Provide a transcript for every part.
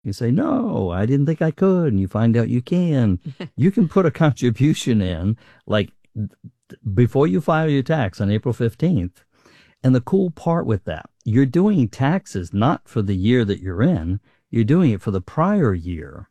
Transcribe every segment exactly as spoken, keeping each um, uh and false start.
You say, no, I didn't think I could. And you find out you can. You can put a contribution in like before you file your tax on April fifteenth. And the cool part with that, you're doing taxes not for the year that you're in. You're doing it for the prior year.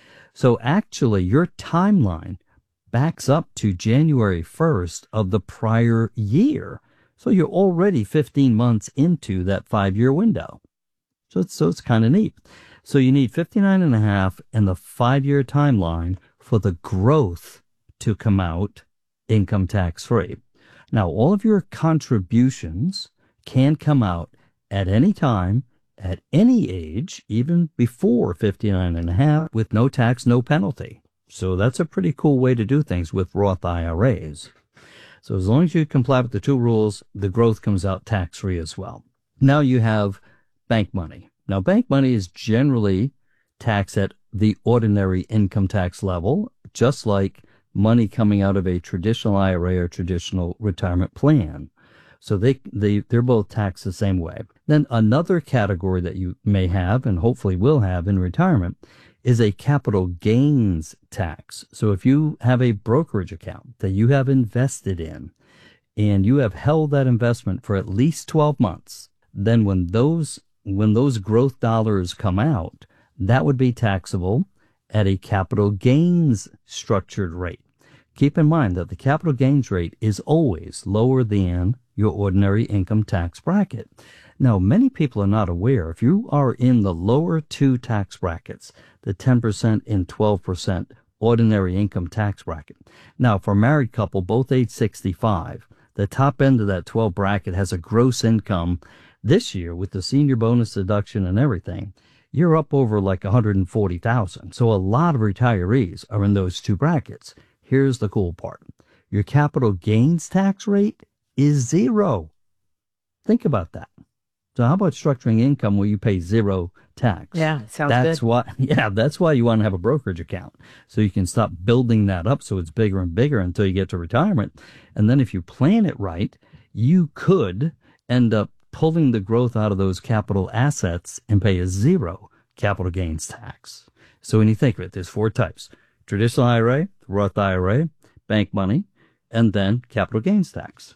So actually, your timeline backs up to January first of the prior year. So you're already fifteen months into that five-year window. So it's, so it's kind of neat. So you need fifty-nine and a half and the five-year timeline for the growth to come out income tax free. Now, all of your contributions can come out at any time, at any age, even before fifty-nine and a half, with no tax, no penalty. So that's a pretty cool way to do things with Roth I R As. So as long as you comply with the two rules, the growth comes out tax-free as well. Now you have bank money. Now, bank money is generally taxed at the ordinary income tax level, just like money coming out of a traditional I R A or traditional retirement plan. So they, they, they're both taxed the same way. Then another category that you may have, and hopefully will have in retirement, is a capital gains tax. So if you have a brokerage account that you have invested in, and you have held that investment for at least twelve months, then when those when those growth dollars come out, that would be taxable at a capital gains structured rate. Keep in mind that the capital gains rate is always lower than your ordinary income tax bracket. Now, many people are not aware, if you are in the lower two tax brackets, the ten percent and twelve percent ordinary income tax bracket. Now, for a married couple, both age sixty-five, the top end of that twelve bracket has a gross income this year with the senior bonus deduction and everything. You're up over like one hundred forty thousand dollars. So a lot of retirees are in those two brackets. Here's the cool part. Your capital gains tax rate is zero. Think about that. So how about structuring income where you pay zero tax? Yeah, sounds that's good. Why, yeah, that's why you want to have a brokerage account. So you can stop building that up so it's bigger and bigger until you get to retirement. And then if you plan it right, you could end up pulling the growth out of those capital assets and pay a zero capital gains tax. So when you think of it, there's four types. Traditional I R A, Roth I R A, bank money, and then capital gains tax.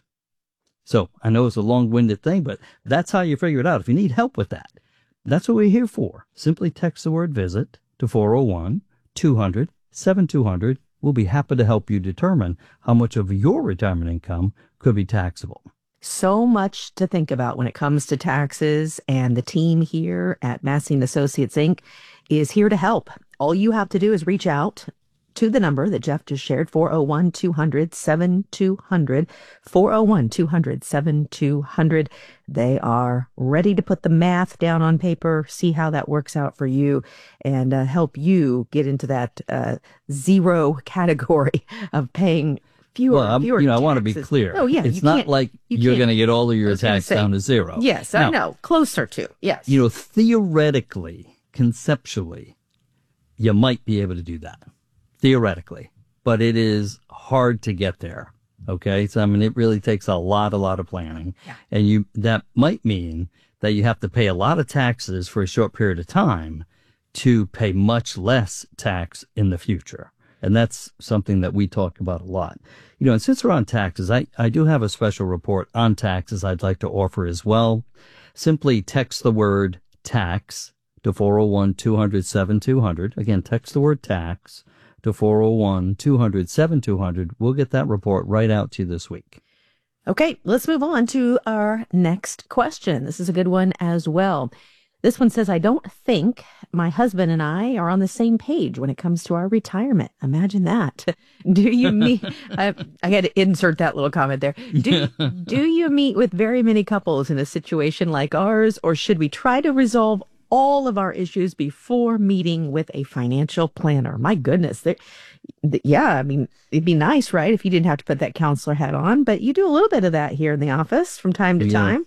So I know it's a long-winded thing, but that's how you figure it out. If you need help with that, that's what we're here for. Simply text the word VISIT to four oh one, two hundred, seventy-two hundred. We'll be happy to help you determine how much of your retirement income could be taxable. So much to think about when it comes to taxes, and the team here at Massey and Associates, Incorporated is here to help. All you have to do is reach out to the number that Jeff just shared, four oh one, two hundred, seventy-two hundred, four oh one, two hundred, seventy-two hundred. They are ready to put the math down on paper, see how that works out for you, and uh, help you get into that uh, zero category of paying fewer, well, fewer you know, taxes. I want to be clear. Oh, yeah. It's not like you you're can't. going to get all of I your was gonna tax say, down to zero. Yes, now, I know. Closer to, yes. You know, theoretically, conceptually, you might be able to do that. Theoretically. But it is hard to get there. Okay? So, I mean, it really takes a lot, a lot of planning. Yeah. And you that might mean that you have to pay a lot of taxes for a short period of time to pay much less tax in the future. And that's something that we talk about a lot. You know, and since we're on taxes, I, I do have a special report on taxes I'd like to offer as well. Simply text the word tax to four oh one, two hundred, seventy-two hundred. Again, text the word tax to four oh one, two hundred, seventy-two hundred. We'll get that report right out to you this week. Okay, let's move on to our next question. This is a good one as well. This one says, I don't think my husband and I are on the same page when it comes to our retirement. Imagine that. Do you meet, I, I had to insert that little comment there. Do, do you meet with very many couples in a situation like ours, or should we try to resolve all of our issues before meeting with a financial planner? My goodness. Th- yeah, I mean, it'd be nice, right, if you didn't have to put that counselor hat on, but you do a little bit of that here in the office from time to yeah. time.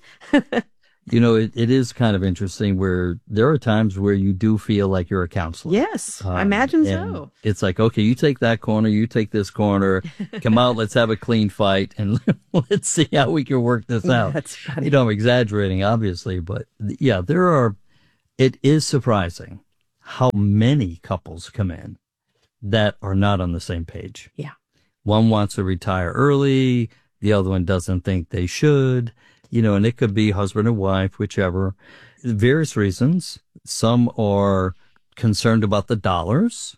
You know, it, it is kind of interesting where there are times where you do feel like you're a counselor. Yes, um, I imagine and so. It's like, okay, you take that corner, you take this corner, come out, let's have a clean fight, and let's see how we can work this out. That's funny. You know, I'm exaggerating, obviously, but yeah, there are, it is surprising how many couples come in that are not on the same page. Yeah. One wants to retire early. The other one doesn't think they should, you know, and it could be husband or wife, whichever. Various reasons. Some are concerned about the dollars.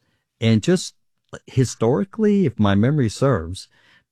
And just historically, if my memory serves,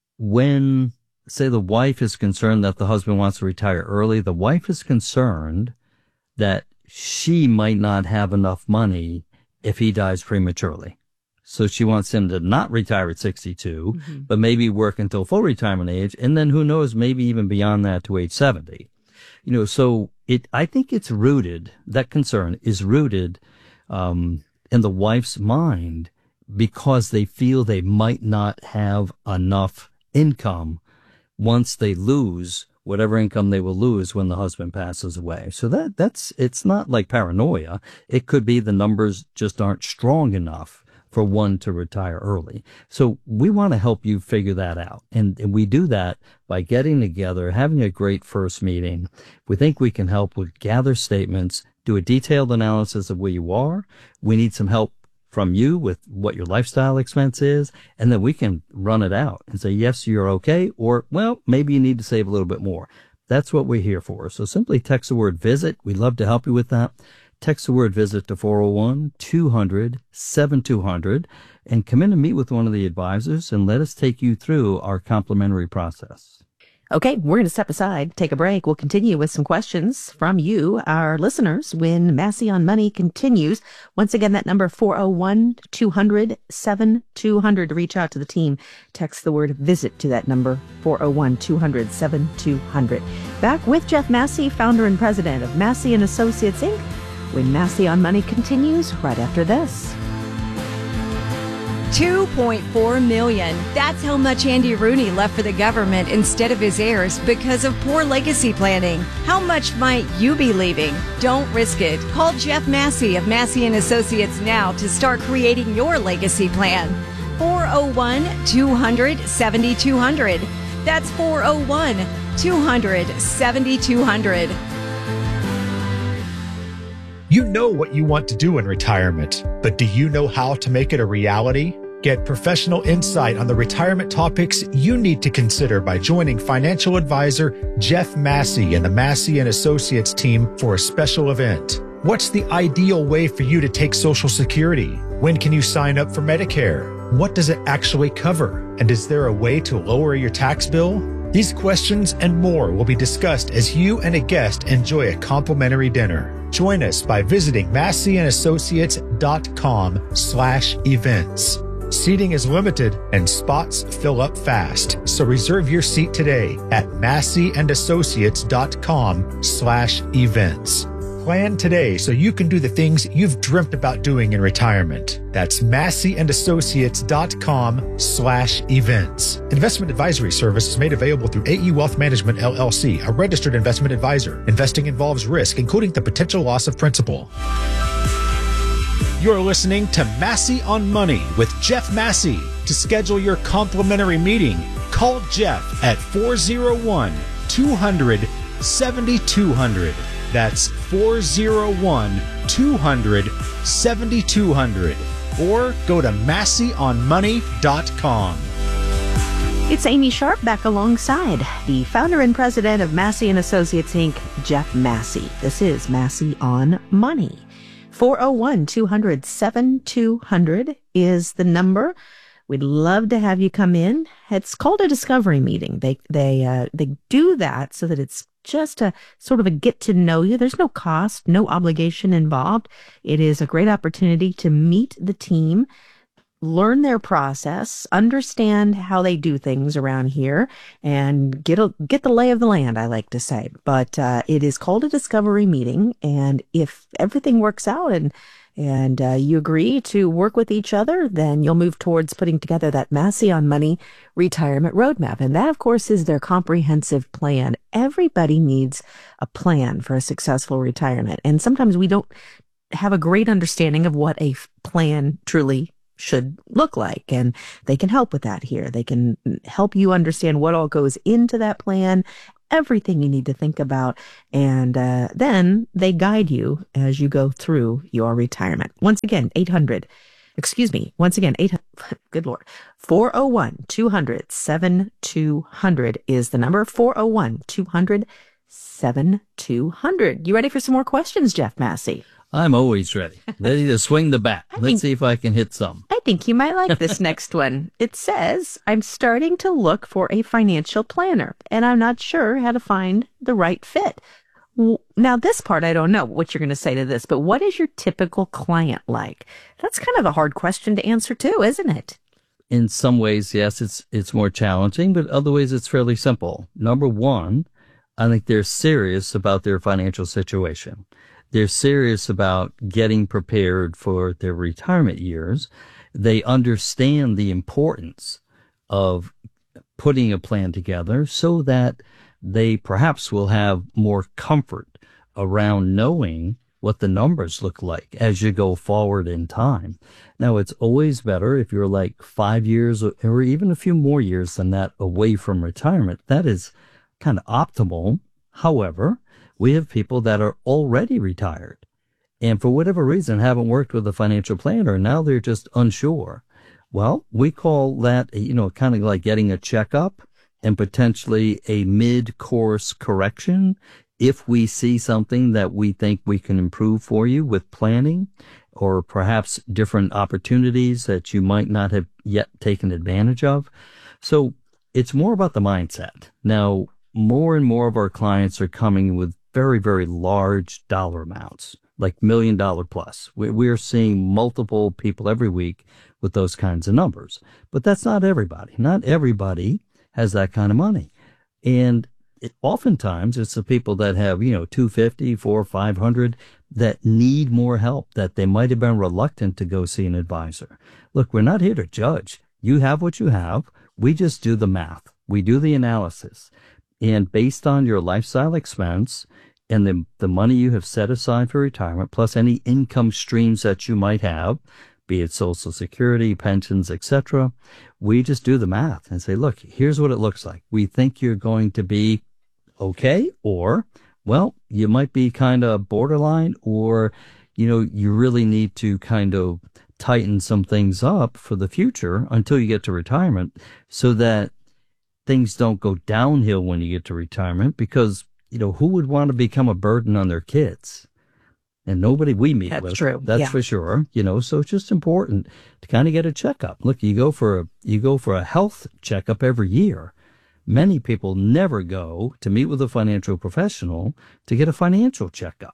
when, say, the wife is concerned that the husband wants to retire early, the wife is concerned that she might not have enough money if he dies prematurely. So she wants him to not retire at sixty-two, mm-hmm. but maybe work until full retirement age. And then who knows, maybe even beyond that to age seventy. You know, so it, I think it's rooted, that concern is rooted, um, in the wife's mind because they feel they might not have enough income once they lose whatever income they will lose when the husband passes away. So that, that's, it's not like paranoia. It could be the numbers just aren't strong enough for one to retire early. So we want to help you figure that out. And, and we do that by getting together, having a great first meeting. We think we can help with gather statements, do a detailed analysis of where you are. We need some help from you with what your lifestyle expense is, and then we can run it out and say, yes, you're okay, or, well, maybe you need to save a little bit more. That's what we're here for. So simply text the word VISIT. We'd love to help you with that. Text the word VISIT to four oh one, two hundred, seventy-two hundred and come in and meet with one of the advisors and let us take you through our complimentary process. Okay, we're going to step aside, take a break. We'll continue with some questions from you, our listeners, when Massey on Money continues. Once again, that number four oh one, two hundred, seventy-two hundred to reach out to the team. Text the word VISIT to that number, four oh one, two hundred, seventy-two hundred. Back with Jeff Massey, founder and president of Massey and Associates, Incorporated, when Massey on Money continues right after this. two point four million dollars. That's how much Andy Rooney left for the government instead of his heirs because of poor legacy planning. How much might you be leaving? Don't risk it. Call Jeff Massey of Massey and Associates now to start creating your legacy plan. four oh one, two hundred, seventy-two hundred. That's four oh one, two hundred, seventy-two hundred. You know what you want to do in retirement, but do you know how to make it a reality? Get professional insight on the retirement topics you need to consider by joining financial advisor Jeff Massey and the Massey and Associates team for a special event. What's the ideal way for you to take Social Security? When can you sign up for Medicare? What does it actually cover? And is there a way to lower your tax bill? These questions and more will be discussed as you and a guest enjoy a complimentary dinner. Join us by visiting massey and associates dot com slash events. Seating is limited and spots fill up fast, so reserve your seat today at massey and associates dot com slash events. Plan today so you can do the things you've dreamt about doing in retirement. That's massey and associates dot com slash events. Investment advisory service is made available through A E Wealth Management, L L C, a registered investment advisor. Investing involves risk, including the potential loss of principal. You're listening to Massey on Money with Jeff Massey. To schedule your complimentary meeting, call Jeff at four oh one, two hundred, seventy-two hundred. That's four oh one, two hundred, seventy-two hundred. Or go to massey on money dot com. It's Amy Sharp back alongside the founder and president of Massey and Associates, Incorporated, Jeff Massey. This is Massey on Money. four oh one, two hundred, seventy-two hundred is the number. We'd love to have you come in. It's called a discovery meeting. They they uh, they do that so that it's just a sort of a get to know you. There's no cost, no obligation involved. It is a great opportunity to meet the team, learn their process, understand how they do things around here, and get a, get the lay of the land, I like to say. But uh, it is called a discovery meeting, and if everything works out and and uh, you agree to work with each other, then you'll move towards putting together that Massey on Money retirement roadmap. And that, of course, is their comprehensive plan. Everybody needs a plan for a successful retirement. And sometimes we don't have a great understanding of what a plan truly should look like. And they can help with that here. They can help you understand what all goes into that plan everything you need to think about. And uh, then they guide you as you go through your retirement. Once again, eight hundred, excuse me, once again, eight hundred, good Lord, four oh one, two hundred, seventy-two hundred is the number, four oh one, two hundred, seventy-two hundred. You ready for some more questions, Jeff Massey? I'm always ready. Ready to swing the bat. I Let's think- see if I can hit some. I think you might like this next one. It says, I'm starting to look for a financial planner, and I'm not sure how to find the right fit. W- Now, this part, I don't know what you're going to say to this, but what is your typical client like? That's kind of a hard question to answer too, isn't it? In some ways, yes, it's it's more challenging, but other ways it's fairly simple. Number one, I think they're serious about their financial situation. They're serious about getting prepared for their retirement years. They understand the importance of putting a plan together so that they perhaps will have more comfort around knowing what the numbers look like as you go forward in time. Now, it's always better if you're like five years or even a few more years than that away from retirement. That is kind of optimal. However, we have people that are already retired and for whatever reason haven't worked with a financial planner. Now they're just unsure. Well, we call that, you know, kind of like getting a checkup and potentially a mid-course correction if we see something that we think we can improve for you with planning or perhaps different opportunities that you might not have yet taken advantage of. So it's more about the mindset. Now, more and more of our clients are coming with very, very large dollar amounts, like million dollar plus. We, we're seeing multiple people every week with those kinds of numbers. But that's not everybody. Not everybody has that kind of money. And it, oftentimes it's the people that have, you know, two hundred fifty, four, five hundred that need more help, that they might have been reluctant to go see an advisor. Look, we're not here to judge. You have what you have. We just do the math. We do the analysis. And based on your lifestyle expense and the, the money you have set aside for retirement, plus any income streams that you might have, be it Social Security, pensions, et cetera, we just do the math and say, look, here's what it looks like. We think you're going to be okay, or, well, you might be kind of borderline, or, you know, you really need to kind of tighten some things up for the future until you get to retirement so that things don't go downhill when you get to retirement, because, you know, who would want to become a burden on their kids? And nobody we meet That's with. true. That's Yeah. for sure. You know, so it's just important to kind of get a checkup. Look, you go for a, you go for a health checkup every year. Many people never go to meet with a financial professional to get a financial checkup.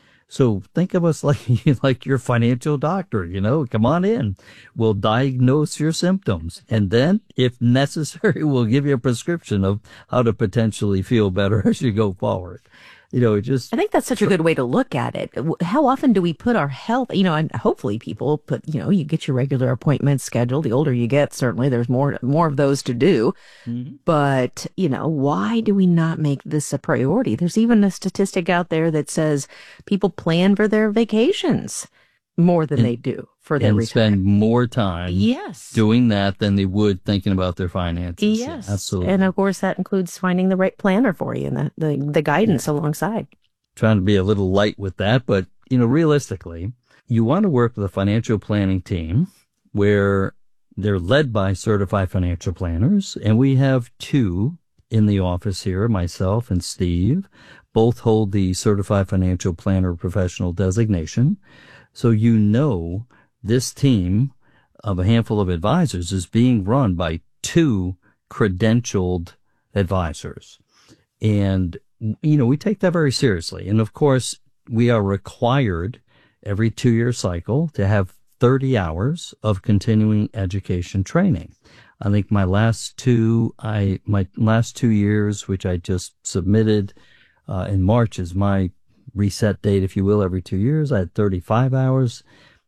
So think of us like, like your financial doctor, you know, come on in. We'll diagnose your symptoms. And then, if necessary, we'll give you a prescription of how to potentially feel better as you go forward. You know, it just, I think that's such a good way to look at it. How often do we put our health, you know, and hopefully people put, you know, you get your regular appointments scheduled. The older you get, certainly there's more, more of those to do. Mm-hmm. But, you know, why do we not make this a priority? There's even a statistic out there that says people plan for their vacations more than and, they do for their and retirement. spend more time yes. doing that than they would thinking about their finances. Yes. Yeah, absolutely. And of course, that includes finding the right planner for you and the, the, the guidance yeah. alongside. Trying to be a little light with that, but, you know, realistically, you want to work with a financial planning team where they're led by certified financial planners. And we have two in the office here, myself and Steve. Both hold the certified financial planner professional designation. So you know this team of a handful of advisors is being run by two credentialed advisors. And, you know, we take that very seriously. And of course, we are required every two-year cycle to have thirty hours of continuing education training. I think my last two, I, my last two years, which I just submitted, uh, in March is my reset date, if you will, every two years. I had thirty-five hours.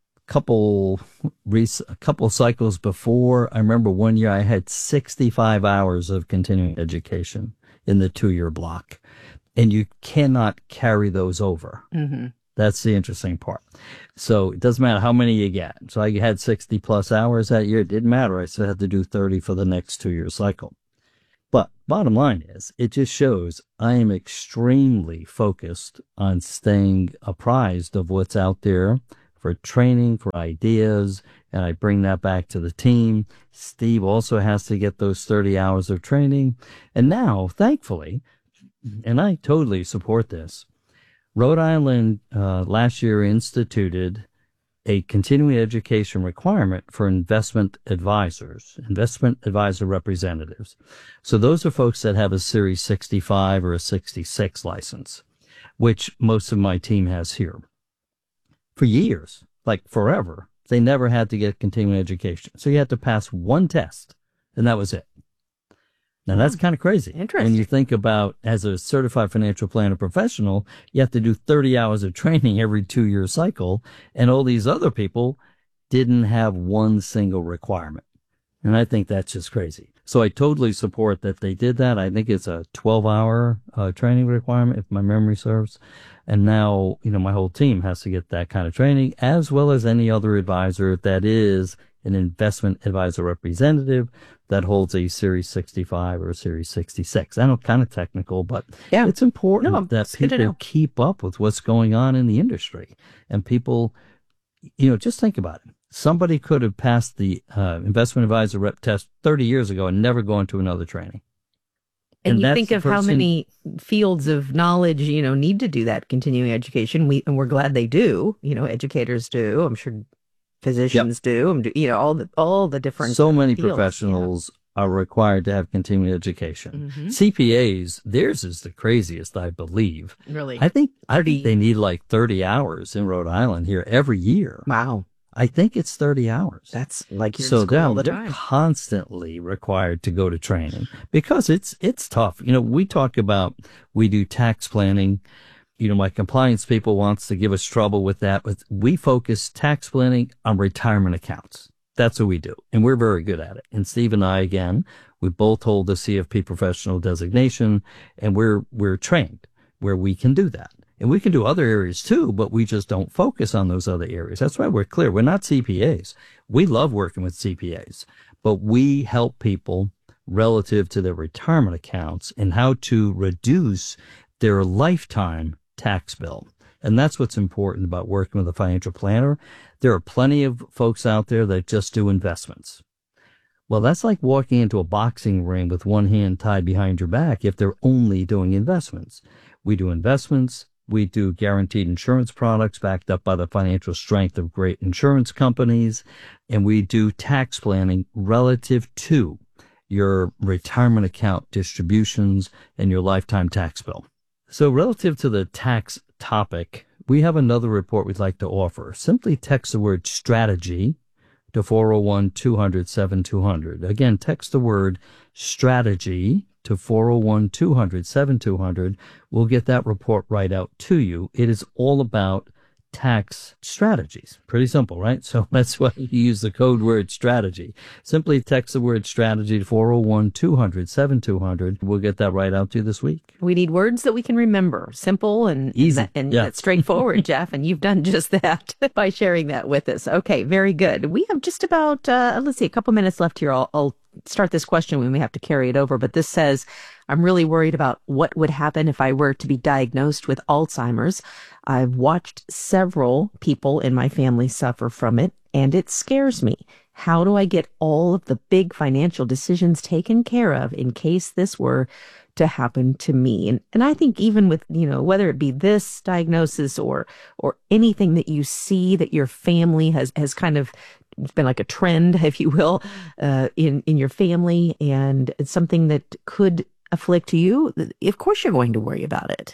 Couple, a couple cycles before, I remember one year I had sixty-five hours of continuing education in the two-year block. And you cannot carry those over. Mm-hmm. That's the interesting part. So it doesn't matter how many you get. So I had sixty plus hours that year. It didn't matter. I still had to do thirty for the next two-year cycle. But bottom line is, it just shows I am extremely focused on staying apprised of what's out there for training, for ideas, and I bring that back to the team. Steve also has to get those thirty hours of training. And now, thankfully, and I totally support this, Rhode Island uh, last year instituted a continuing education requirement for investment advisors, investment advisor representatives. So those are folks that have a Series sixty-five or a sixty-six license, which most of my team has here. For years, like forever, they never had to get continuing education. So you had to pass one test, and that was it. Now, that's kind of crazy. Interesting. When you think about, as a certified financial planner professional, you have to do thirty hours of training every two-year cycle, and all these other people didn't have one single requirement. And I think that's just crazy. So I totally support that they did that. I think it's a twelve-hour uh, training requirement, if my memory serves. And now, you know, my whole team has to get that kind of training, as well as any other advisor that is an investment advisor representative that holds a Series sixty-five or a Series sixty-six. I know, kind of technical, but Yeah. it's important No, that it's good to know. people keep up with what's going on in the industry. And people, you know, just think about it. Somebody could have passed the uh, investment advisor rep test thirty years ago and never gone to another training. And, And you that's think the of how person- many fields of knowledge, you know, need to do that continuing education. We, and we're glad they do. You know, educators do. I'm sure physicians do. um, do- You know, all the, all the different So many fields, professionals are required to have continuing education. Mhm. C P As, theirs is the craziest, I believe. yeah. Really? I think I thirty think they need like thirty hours in Rhode Island here every year. Wow. I think it's thirty hours. That's like you're So in school all they're, the they're time. constantly required to go to training because it's it's tough. You know, we talk about, we do tax planning. You know, my compliance people wants to give us trouble with that, but we focus tax planning on retirement accounts. That's what we do. And we're very good at it. And Steve and I, again, we both hold the C F P professional designation, and we're, we're trained where we can do that. And we can do other areas too, but we just don't focus on those other areas. That's why we're clear. We're not C P As. We love working with C P As, but we help people relative to their retirement accounts and how to reduce their lifetime tax bill. And that's what's important about working with a financial planner. There are plenty of folks out there that just do investments. Well, that's like walking into a boxing ring with one hand tied behind your back if they're only doing investments. We do investments. We do guaranteed insurance products backed up by the financial strength of great insurance companies. And we do tax planning relative to your retirement account distributions and your lifetime tax bill. So relative to the tax topic, we have another report we'd like to offer. Simply text the word strategy to four oh one, two hundred, seventy-two hundred. Again, text the word strategy to four oh one, two hundred, seventy-two hundred. We'll get that report right out to you. It is all about tax strategies. Pretty simple, right? So that's why you use the code word strategy. Simply text the word strategy to four oh one, two hundred, seventy-two hundred. We'll get that right out to you this week. We need words that we can remember, simple and Easy. and, and Yeah. that's straightforward, Jeff. And you've done just that by sharing that with us. Okay, very good. We have just about uh, let's see, a couple minutes left here. I'll, I'll start this question. We may have to carry it over, but this says, I'm really worried about what would happen if I were to be diagnosed with Alzheimer's. I've watched several people in my family suffer from it, and it scares me. How do I get all of the big financial decisions taken care of in case this were to happen to me? And and I think even with, you know, whether it be this diagnosis or or anything that you see that your family has has kind of, it's been like a trend, if you will, uh, in in your family, and it's something that could afflict you, of course you're going to worry about it.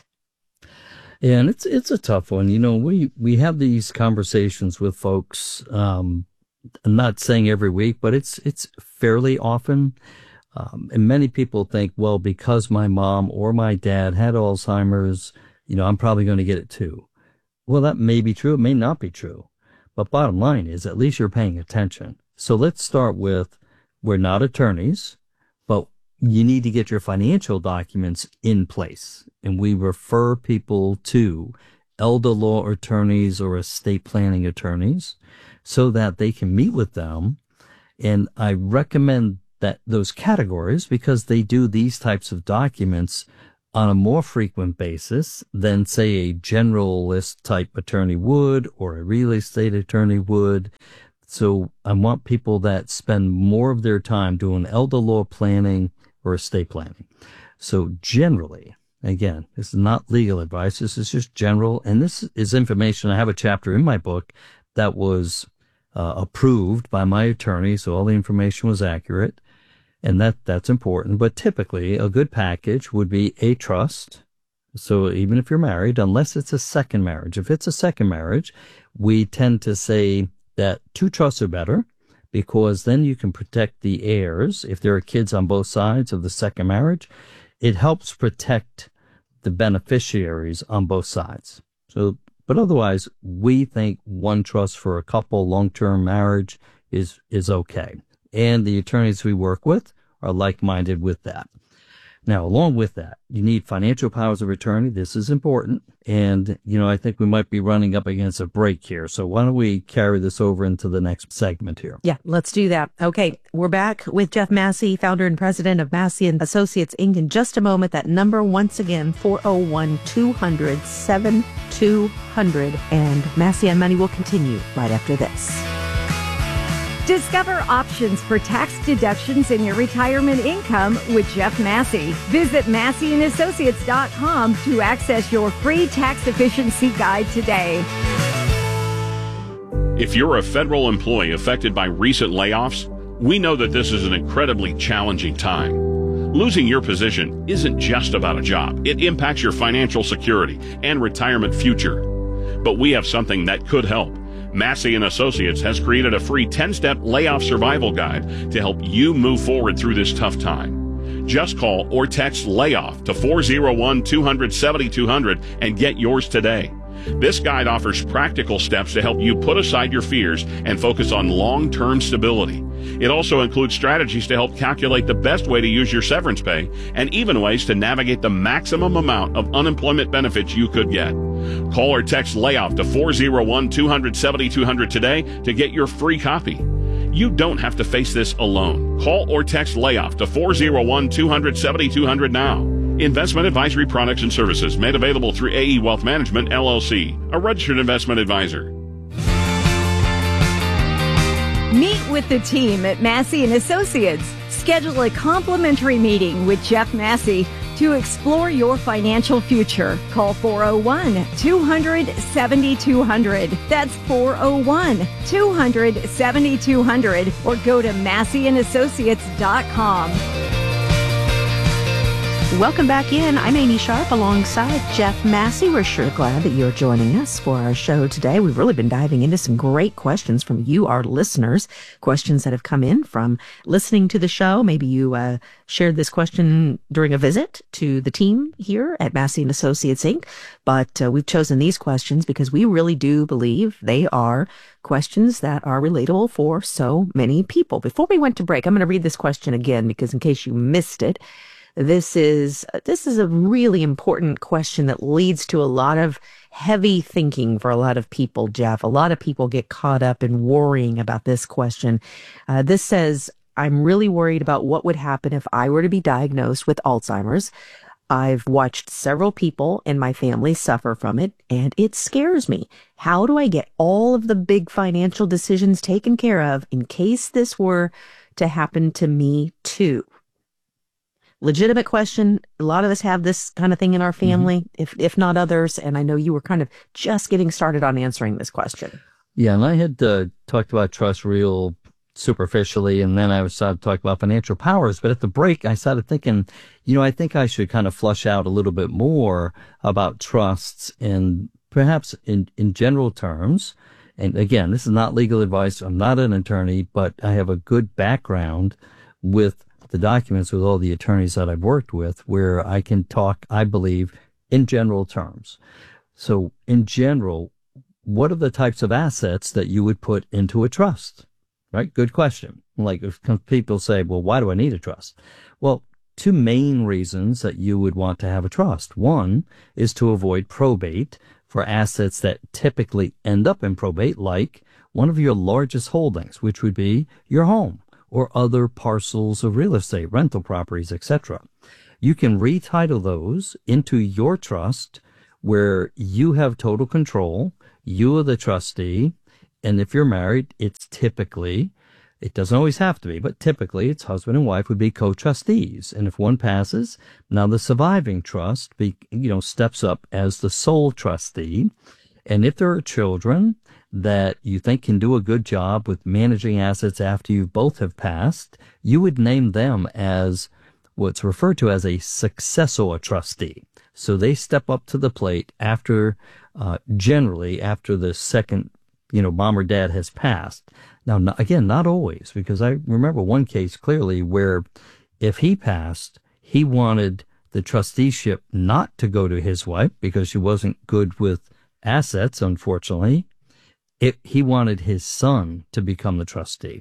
Yeah, and it's it's a tough one. You know, we we have these conversations with folks. Um, I'm not saying every week, but it's it's fairly often. Um, and many people think, well, because my mom or my dad had Alzheimer's, you know, I'm probably going to get it too. Well, that may be true. It may not be true. But bottom line is, at least you're paying attention. So let's start with, we're not attorneys, but you need to get your financial documents in place. And we refer people to elder law attorneys or estate planning attorneys so that they can meet with them. And I recommend that those categories because they do these types of documents on a more frequent basis than, say, a generalist type attorney would or a real estate attorney would. So I want people that spend more of their time doing elder law planning or estate planning. So generally, again, this is not legal advice. This is just general. And this is information. I have a chapter in my book that was uh, approved by my attorney. So all the information was accurate. And that, that's important. But typically, a good package would be a trust. So even if you're married, unless it's a second marriage, if it's a second marriage, we tend to say that two trusts are better because then you can protect the heirs. If there are kids on both sides of the second marriage, it helps protect the beneficiaries on both sides. So, but otherwise, we think one trust for a couple long-term marriage is, is okay. And the attorneys we work with are like-minded with that. Now, along with that, you need financial powers of attorney. This is important. And, you know, I think we might be running up against a break here. So why don't we carry this over into the next segment here? Yeah, let's do that. Okay, we're back with Jeff Massey, founder and president of Massey and Associates, Incorporated. In just a moment, that number once again, four oh one, two hundred, seventy-two hundred. And Massey on Money will continue right after this. Discover options for tax deductions in your retirement income with Jeff Massey. Visit Massey and Associates dot com to access your free tax efficiency guide today. If you're a federal employee affected by recent layoffs, we know that this is an incredibly challenging time. Losing your position isn't just about a job. It impacts your financial security and retirement future. But we have something that could help. Massey and Associates has created a free ten-step layoff survival guide to help you move forward through this tough time. Just call or text LAYOFF to four oh one, two hundred, seventy-two hundred and get yours today. This guide offers practical steps to help you put aside your fears and focus on long-term stability. It also includes strategies to help calculate the best way to use your severance pay and even ways to navigate the maximum amount of unemployment benefits you could get. Call or text LAYOFF to four oh one, two hundred, seventy-two hundred today to get your free copy. You don't have to face this alone. Call or text LAYOFF to four oh one, two hundred, seventy-two hundred now. Investment advisory products and services made available through A E Wealth Management, L L C, a registered investment advisor. Meet with the team at Massey and Associates. Schedule a complimentary meeting with Jeff Massey to explore your financial future. Call four oh one, two hundred, seventy-two hundred. That's four oh one, two hundred, seventy-two hundred or go to Massey and Associates dot com. Welcome back in. I'm Amy Sharp alongside Jeff Massey. We're sure glad that you're joining us for our show today. We've really been diving into some great questions from you, our listeners, questions that have come in from listening to the show. Maybe you uh, shared this question during a visit to the team here at Massey and Associates, Incorporated. But uh, we've chosen these questions because we really do believe they are questions that are relatable for so many people. Before we went to break, I'm going to read this question again because in case you missed it, This is this is a really important question that leads to a lot of heavy thinking for a lot of people, Jeff. A lot of people get caught up in worrying about this question. Uh, this says, I'm really worried about what would happen if I were to be diagnosed with Alzheimer's. I've watched several people in my family suffer from it, and it scares me. How do I get all of the big financial decisions taken care of in case this were to happen to me too? Legitimate question. A lot of us have this kind of thing in our family, mm-hmm. if if not others. And I know you were kind of just getting started on answering this question. Yeah, and I had uh, talked about trust real superficially, and then I was started talking about financial powers. But at the break, I started thinking, you know, I think I should kind of flush out a little bit more about trusts and perhaps in, in general terms. And again, this is not legal advice. I'm not an attorney, but I have a good background with the documents with all the attorneys that I've worked with where I can talk, I believe, in general terms. So in general, what are the types of assets that you would put into a trust? Right? Good question. Like if people say, well, why do I need a trust? Well, two main reasons that you would want to have a trust. One is to avoid probate for assets that typically end up in probate, like one of your largest holdings, which would be your home or other parcels of real estate, rental properties, et cetera. You can retitle those into your trust where you have total control. You are the trustee. And if you're married, it's typically, it doesn't always have to be, but typically it's husband and wife would be co-trustees. And if one passes, now the surviving trust, be, you know, steps up as the sole trustee. And if there are children that you think can do a good job with managing assets after you both have passed, you would name them as what's referred to as a successor trustee. So they step up to the plate after, uh, generally after the second, you know, mom or dad has passed. Now, not, again, not always, because I remember one case clearly where if he passed, he wanted the trusteeship not to go to his wife because she wasn't good with assets, unfortunately. It, he wanted his son to become the trustee.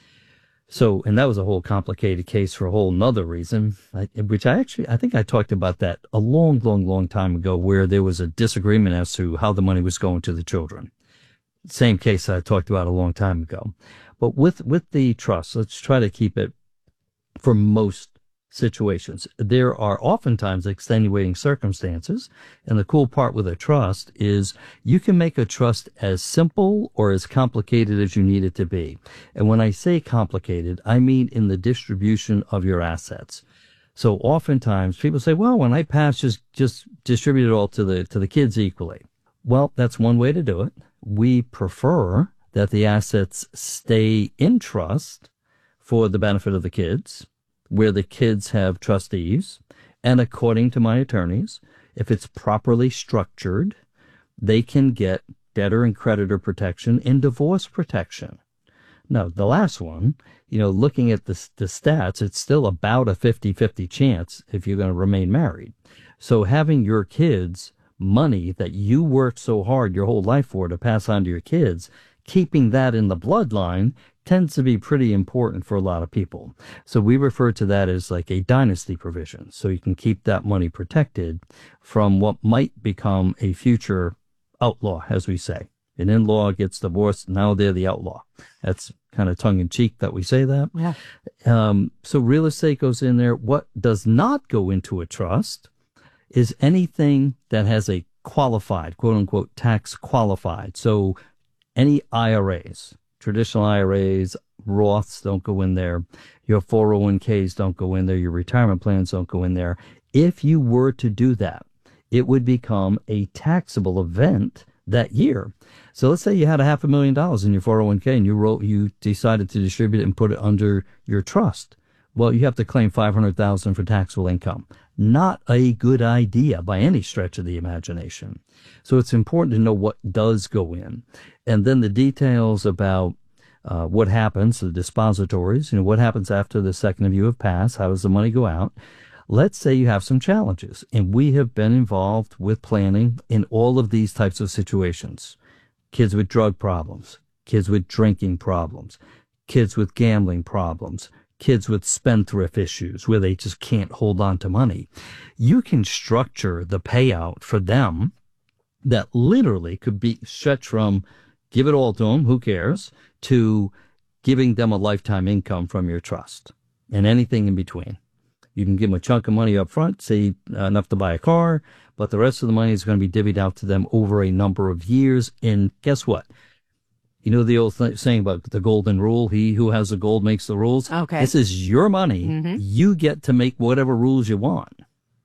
So, and that was a whole complicated case for a whole nother reason, which I actually, I think I talked about that a long, long, long time ago, where there was a disagreement as to how the money was going to the children. Same case I talked about a long time ago. But with, with the trust, let's try to keep it for most situations. There are oftentimes extenuating circumstances, and the cool part with a trust is you can make a trust as simple or as complicated as you need it to be. And when I say complicated, I mean in the distribution of your assets. So oftentimes people say, well, when I pass, just just distribute it all to the to the kids equally. Well, that's one way to do it. We prefer that the assets stay in trust for the benefit of the kids, where the kids have trustees, and according to my attorneys, if it's properly structured, they can get debtor and creditor protection and divorce protection. Now, the last one, you know, looking at the, the stats, it's still about a fifty-fifty chance if you're going to remain married. So having your kids' money that you worked so hard your whole life for to pass on to your kids, keeping that in the bloodline tends to be pretty important for a lot of people. So we refer to that as like a dynasty provision. So you can keep that money protected from what might become a future outlaw, as we say. An in-law gets divorced, now they're the outlaw. That's kind of tongue-in-cheek that we say that. Yeah. Um, so real estate goes in there. What does not go into a trust is anything that has a qualified, quote-unquote, tax qualified. So any I R As, traditional I R As, Roths don't go in there. Your four oh one k's don't go in there. Your retirement plans don't go in there. If you were to do that, it would become a taxable event that year. So let's say you had a half a million dollars in your four oh one k and you wrote, you decided to distribute it and put it under your trust. Well, you have to claim five hundred thousand dollars for taxable income. Not a good idea by any stretch of the imagination. So it's important to know what does go in. And then the details about uh, what happens, the dispositories, you know, what happens after the second of you have passed, how does the money go out? Let's say you have some challenges, and we have been involved with planning in all of these types of situations. Kids with drug problems, kids with drinking problems, kids with gambling problems, kids with spendthrift issues where they just can't hold on to money. You can structure the payout for them that literally could be stretched from give it all to them, who cares, to giving them a lifetime income from your trust and anything in between. You can give them a chunk of money up front, say uh, enough to buy a car, but the rest of the money is going to be divvied out to them over a number of years. And guess what? You know the old th- saying about the golden rule, he who has the gold makes the rules? Okay. This is your money. Mm-hmm. You get to make whatever rules you want.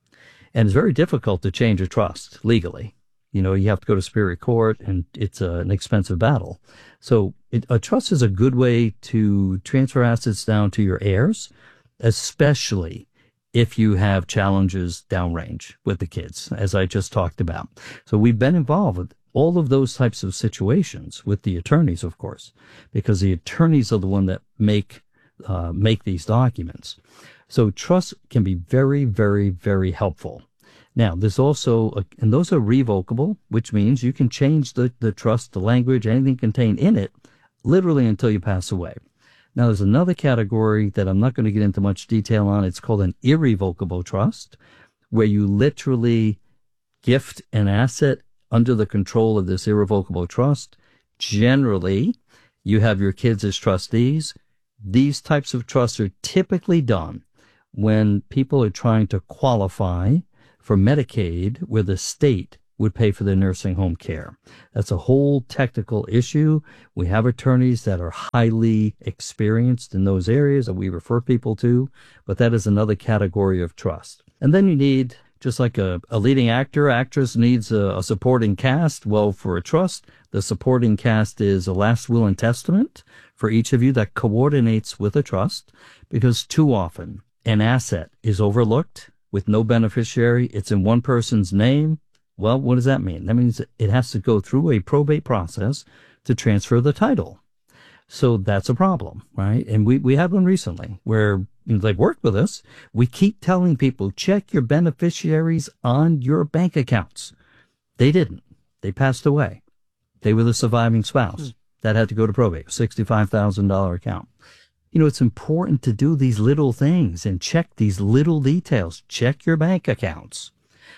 And it's very difficult to change a trust legally. You know, you have to go to superior court, and it's a, an expensive battle. So it, a trust is a good way to transfer assets down to your heirs, especially if you have challenges downrange with the kids, as I just talked about. So we've been involved with all of those types of situations with the attorneys, of course, because the attorneys are the one that make uh, make these documents. So trust can be very, very, very helpful. Now, there's also, a, and those are revocable, which means you can change the, the trust, the language, anything contained in it, literally until you pass away. Now, there's another category that I'm not going to get into much detail on. It's called an irrevocable trust, where you literally gift an asset under the control of this irrevocable trust. Generally, you have your kids as trustees. these types of trusts are typically done when people are trying to qualify for Medicaid, where the state would pay for their nursing home care. That's a whole technical issue. We have attorneys that are highly experienced in those areas that we refer people to, but that is another category of trust. And then you need, just like a, a leading actor, actress needs a, a supporting cast. Well, for a trust, the supporting cast is a last will and testament for each of you that coordinates with a trust, because too often an asset is overlooked with no beneficiary. It's in one person's name. Well, what does that mean? That means it has to go through a probate process to transfer the title. So that's a problem, right? And we, we had one recently where, you know, they've worked with us. We keep telling people, check your beneficiaries on your bank accounts. They didn't. They passed away. They were the surviving spouse. That had to go to probate, sixty-five thousand dollars account. You know, it's important to do these little things and check these little details. Check your bank accounts.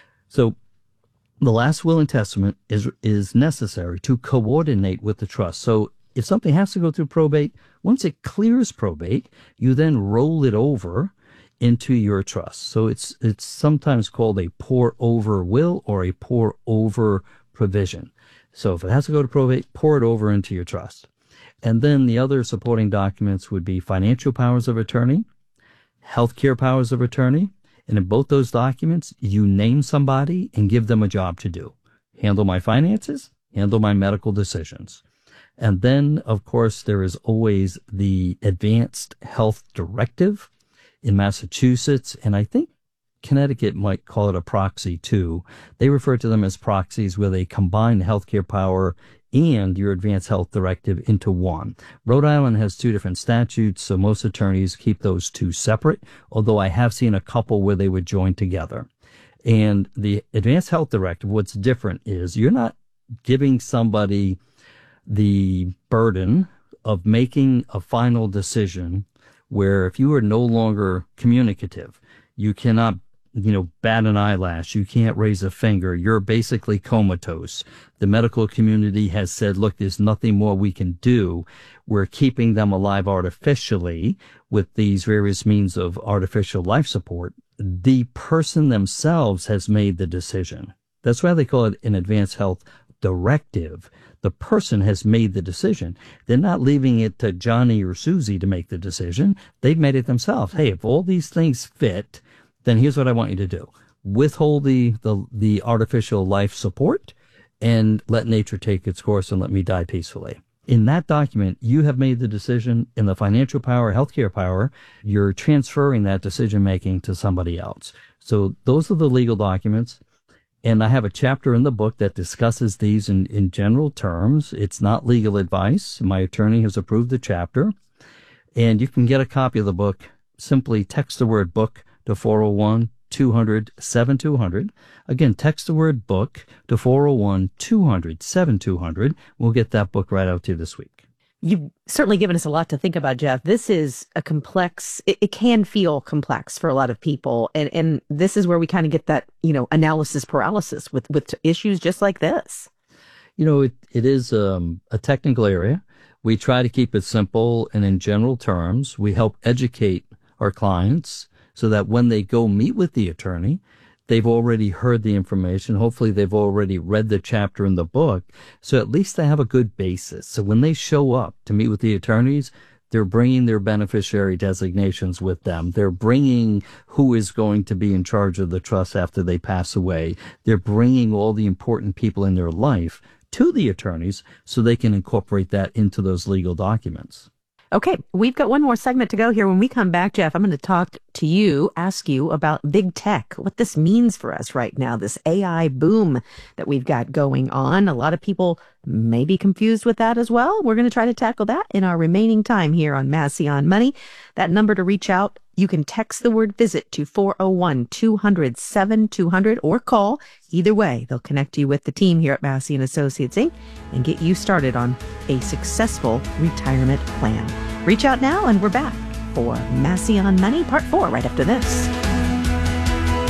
So the last will and testament is is necessary to coordinate with the trust. So if something has to go through probate, once it clears probate, you then roll it over into your trust. So it's it's sometimes called a pour over will or a pour over provision. So if it has to go to probate, pour it over into your trust. And then the other supporting documents would be financial powers of attorney, healthcare powers of attorney. And in both those documents, you name somebody and give them a job to do. Handle my finances, handle my medical decisions. And then, of course, there is always the Advanced Health Directive in Massachusetts. And I think Connecticut might call it a proxy too. They refer to them as proxies, where they combine healthcare power and your Advanced Health Directive into one. Rhode Island has two different statutes, so most attorneys keep those two separate, although I have seen a couple where they would join together. And the Advanced Health Directive, what's different is you're not giving somebody the burden of making a final decision where if you are no longer communicative, you cannot you know, bat an eyelash, you can't raise a finger, you're basically comatose. The medical community has said, look, there's nothing more we can do. We're keeping them alive artificially with these various means of artificial life support. The person themselves has made the decision. That's why they call it an Advanced Health Directive. The person has made the decision. They're not leaving it to Johnny or Susie to make the decision. They've made it themselves. Hey, if all these things fit, then here's what I want you to do. Withhold the, the, the artificial life support and let nature take its course and let me die peacefully. In that document, you have made the decision. In the financial power, healthcare power, you're transferring that decision-making to somebody else. So those are the legal documents. And I have a chapter in the book that discusses these in, in general terms. It's not legal advice. My attorney has approved the chapter. And you can get a copy of the book. Simply text the word book to four oh one, two hundred, seventy-two hundred. Again, text the word book to four oh one, two hundred, seventy-two hundred. We'll get that book right out to you this week. You've certainly given us a lot to think about, Jeff. This is a complex, it, it can feel complex for a lot of people. And, and this is where we kind of get that, you know, analysis paralysis with, with issues just like this. You know, it, it is um, a technical area. We try to keep it simple and in general terms. We help educate our clients so that when they go meet with the attorney, they've already heard the information. Hopefully they've already read the chapter in the book. So at least they have a good basis. So when they show up to meet with the attorneys, they're bringing their beneficiary designations with them. They're bringing who is going to be in charge of the trust after they pass away. They're bringing all the important people in their life to the attorneys so they can incorporate that into those legal documents. Okay, we've got one more segment to go here. When we come back, Jeff, I'm going to talk to you, ask you about big tech, what this means for us right now, this A I boom that we've got going on. A lot of people may be confused with that as well. We're going to try to tackle that in our remaining time here on Massey on Money. That number to reach out, you can text the word visit to four oh one, two hundred, seventy-two hundred or call. Either way, they'll connect you with the team here at Massey and Associates, Incorporated and get you started on a successful retirement plan. Reach out now, and we're back for Massey on Money Part four right after this.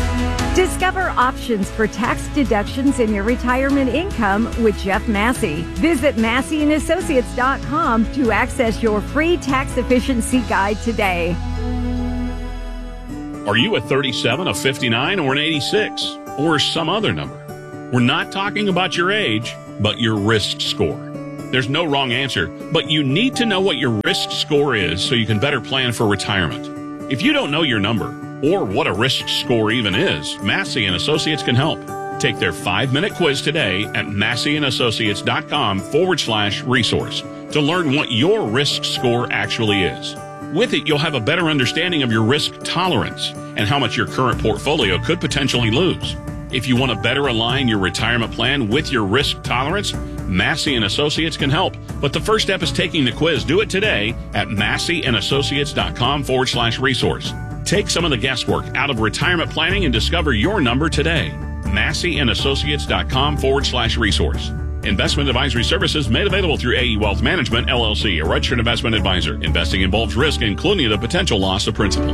Discover options for tax deductions in your retirement income with Jeff Massey. Visit Massey and Associates dot com to access your free tax efficiency guide today. Are you a thirty-seven, a fifty-nine, or an eighty-six, or some other number? We're not talking about your age, but your risk score. There's no wrong answer, but you need to know what your risk score is so you can better plan for retirement. If you don't know your number, or what a risk score even is, Massey and Associates can help. Take their five-minute quiz today at Massey and Associates dot com forward slash resource to learn what your risk score actually is. With it, you'll have a better understanding of your risk tolerance and how much your current portfolio could potentially lose. If you want to better align your retirement plan with your risk tolerance, Massey and Associates can help. But the first step is taking the quiz. Do it today at Massey and Associates dot com forward slash resource. Take some of the guesswork out of retirement planning and discover your number today. Massey and Associates dot com forward slash resource. Investment advisory services made available through A E Wealth Management, L L C, a registered investment advisor. Investing involves risk, including the potential loss of principal.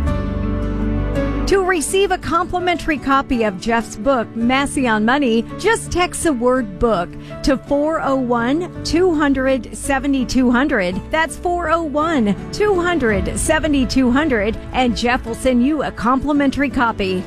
To receive a complimentary copy of Jeff's book, Massey on Money, just text the word book to four oh one, two hundred, seventy-two hundred. That's four oh one, two hundred, seventy-two hundred, and Jeff will send you a complimentary copy.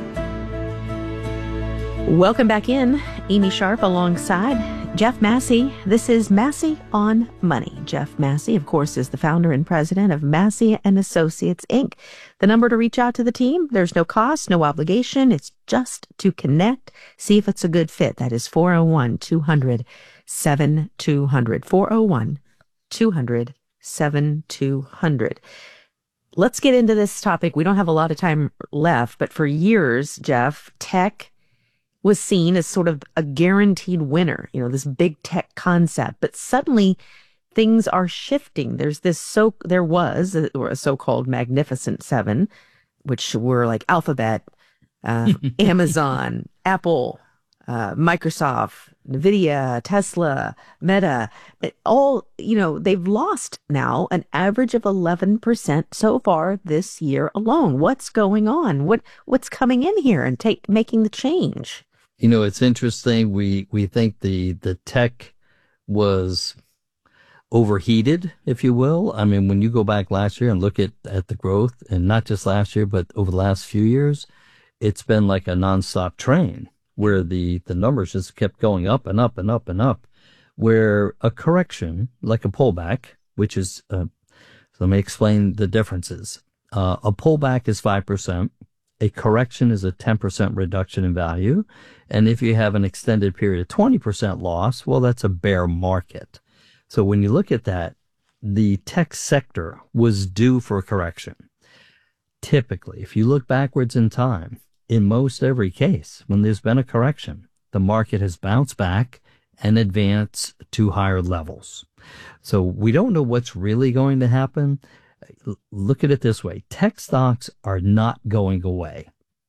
Welcome back in. Amy Sharp alongside Jeff Massey. This is Massey on Money. Jeff Massey, of course, is the founder and president of Massey and Associates, Incorporated. The number to reach out to the team, there's no cost, no obligation. It's just to connect, see if it's a good fit. That is four oh one, two hundred, seventy-two hundred. four oh one, two hundred, seventy-two hundred. Let's get into this topic. We don't have a lot of time left, but for years, Jeff, tech was seen as sort of a guaranteed winner, you know, this big tech concept. But suddenly things are shifting. There's this so there was a, or a so-called Magnificent Seven, which were like Alphabet, uh, Amazon, Apple, uh, Microsoft, Nvidia, Tesla, Meta. All, you know, they've lost now an average of eleven percent so far this year alone. What's going on? What what's coming in here and take making the change? You know, it's interesting. We we think the the tech was overheated, if you will. I mean, when you go back last year and look at, at the growth, and not just last year, but over the last few years, it's been like a nonstop train where the, the numbers just kept going up and up and up and up, where a correction, like a pullback, which is, uh, so let me explain the differences. Uh, a pullback is five percent. A correction is a ten percent reduction in value. And if you have an extended period of twenty percent loss, well, that's a bear market. So when you look at that, the tech sector was due for a correction. Typically, if you look backwards in time, in most every case, when there's been a correction, the market has bounced back and advanced to higher levels. So we don't know what's really going to happen. Look at it this way. Tech stocks are not going away,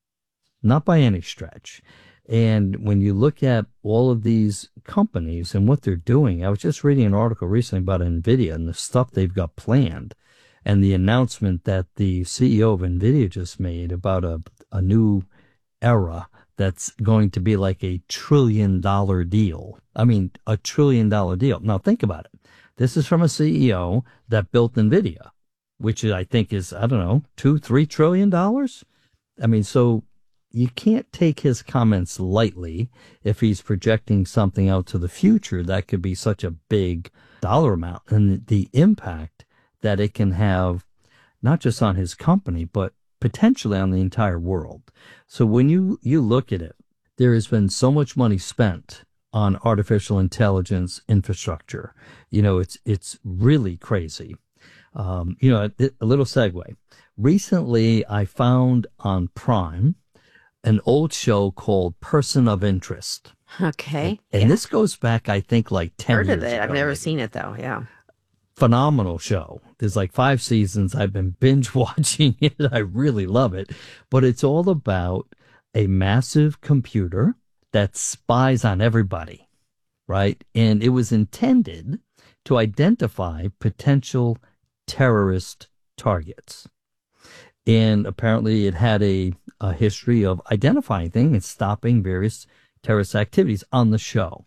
not by any stretch. And when you look at all of these companies and what they're doing, I was just reading an article recently about NVIDIA and the stuff they've got planned, and the announcement that the C E O of NVIDIA just made about a, a new era that's going to be like a trillion dollar deal. I mean, a trillion dollar deal. Now think about it. This is from a C E O that built NVIDIA, which I think is, I don't know, two, three trillion dollars. I mean, so you can't take his comments lightly if he's projecting something out to the future that could be such a big dollar amount, and the impact that it can have not just on his company, but potentially on the entire world. So when you, you look at it, there has been so much money spent on artificial intelligence infrastructure. You know, it's, it's really crazy. Um, you know, a, a little segue. Recently, I found on Prime an old show called Person of Interest. Okay. And yeah. this goes back, I think, like ten Heard years of it. ago, I've never maybe. seen it, though. Yeah. Phenomenal show. There's like five seasons. I've been binge watching it. I really love it. But it's all about a massive computer that spies on everybody, right? And it was intended to identify potential terrorist targets. And apparently it had a, a history of identifying things and stopping various terrorist activities on the show.